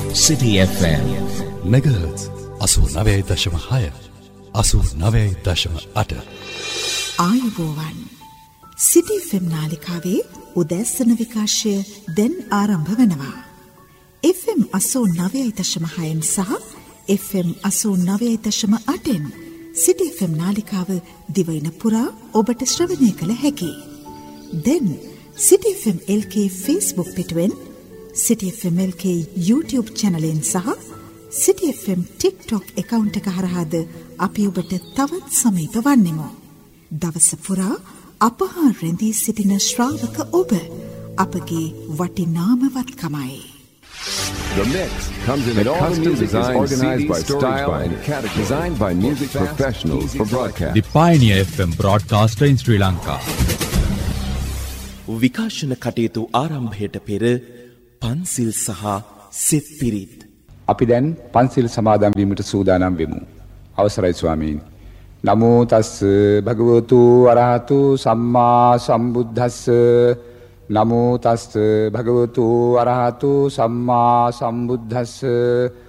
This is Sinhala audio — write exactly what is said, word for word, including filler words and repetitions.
City F M මෙගාහර්ට්ස් අසූ නවය දශම හය අසූ නවය දශම අට. ආයුබෝවන්. සිටි එෆ් එම් නාලිකාවේ උදෑසන විකාශය දැන් ආරම්භ වෙනවා. එෆ් එම් අසූ නවය දශම හයෙන් සහ එෆ් එම් අසූ නවය දශම අටෙන් සිටි එෆ් එම් නාලිකාව දිවයින පුරා ඔබට ශ්‍රවණය කළ හැකි. දැන් සිටි එෆ් එම් එල් කේ Facebook පිටුවෙන්, සිටි එෆ් එම් එල් කේ YouTube channelෙන් සහ සිටි එෆ් එම් TikTok account එක හරහාද අපි ඔබට තවත් සමීප වන්නෙමු. දවස පුරා අප හා රැඳී සිටින ශ්‍රාවක ඔබ අපගේ වටිනාම වත්කමයි. The mix comes in a custom design organized by style and category, designed by music professionals for broadcast. The Pioneer F M broadcaster in Sri Lanka. විකාශන කටයුතු ආරම්භයට පෙර පන්සිල් සහ සෙත් පිරිත්. අපි දැන් පන්සිල් සමාදන් වීමට සූදානම් වෙමු. අවසරයි ස්වාමීනි. නමෝ තස්ස භගවතු අරහතු සම්මා සම්බුද්දස්ස. නමෝ තස්ස භගවතු අරහතු සම්මා සම්බුද්දස්ස.